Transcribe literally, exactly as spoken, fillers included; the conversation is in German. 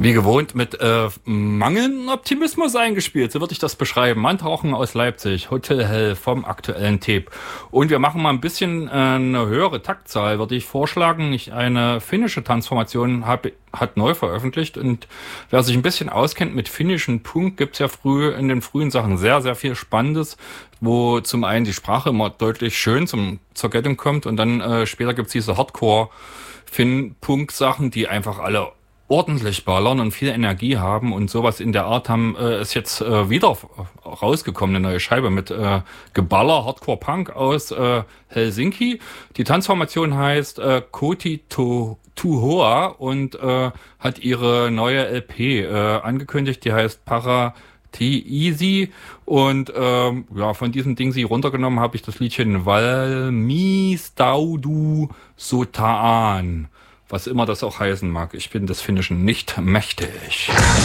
Wie gewohnt mit äh, mangelndem Optimismus eingespielt, so würde ich das beschreiben. Mantauchen aus Leipzig, Hotel Hell vom aktuellen Tape. Und wir machen mal ein bisschen äh, eine höhere Taktzahl, würde ich vorschlagen. Ich, eine finnische Transformation hab, hat neu veröffentlicht, und wer sich ein bisschen auskennt mit finnischen Punk, gibt's ja früh in den frühen Sachen sehr, sehr viel Spannendes, wo zum einen die Sprache immer deutlich schön zum, zur Geltung kommt, und dann äh, später gibt's diese Hardcore-Finn-Punk-Sachen, die einfach alle ordentlich ballern und viel Energie haben, und sowas in der Art haben äh, ist jetzt äh, wieder rausgekommen, eine neue Scheibe mit äh, Geballer, Hardcore-Punk aus äh, Helsinki. Die Transformation heißt äh, Koti to Tuhoa und äh, hat ihre neue L P äh, angekündigt, die heißt Para Easy, und ähm, ja, von diesem Ding sie runtergenommen habe ich das Liedchen Valmistaudu Sotaan, was immer das auch heißen mag. Ich bin des Finnischen nicht mächtig.